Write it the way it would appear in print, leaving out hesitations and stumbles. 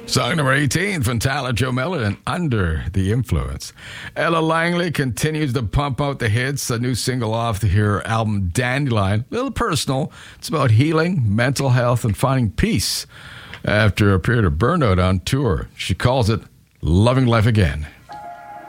Song number 18 from Tyler Joe Miller and Under the Influence. Ella Langley continues to pump out the hits. A new single off her album Dandelion. A little personal. It's about healing, mental health, and finding peace after a period of burnout on tour. She calls it Loving Life Again.